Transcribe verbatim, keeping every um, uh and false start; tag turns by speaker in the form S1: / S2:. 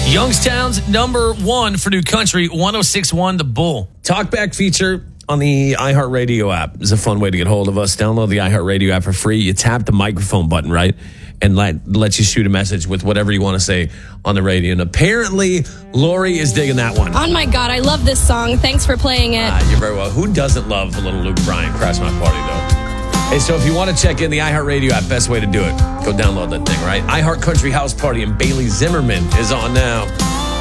S1: Youngstown's number one for new country, one oh six point one The Bull. Talkback feature on the iHeartRadio app is a fun way to get hold of us. Download the iHeartRadio app for free. You tap the microphone button, right? And let, let you shoot a message with whatever you want to say on the radio. And apparently, Lori is digging that one.
S2: Oh my God, I love this song. Thanks for playing it.
S1: Ah, you're very well. Who doesn't love a little Luke Bryan? Crash My Party, though. Hey, so if you want to check in the iHeartRadio app, best way to do it, go download that thing, right? iHeart Country House Party and Bailey Zimmerman is on now.